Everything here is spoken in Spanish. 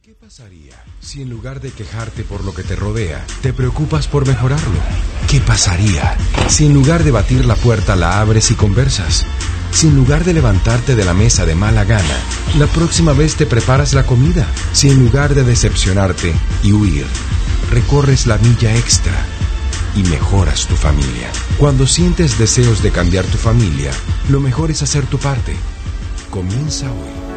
¿Qué pasaría si en lugar de quejarte por lo que te rodea, te preocupas por mejorarlo? ¿Qué pasaría si en lugar de batir la puerta la abres y conversas? Si en lugar de levantarte de la mesa de mala gana, la próxima vez te preparas la comida. Si en lugar de decepcionarte y huir, recorres la milla extra y mejoras tu familia. Cuando sientes deseos de cambiar tu familia, lo mejor es hacer tu parte. Comienza hoy.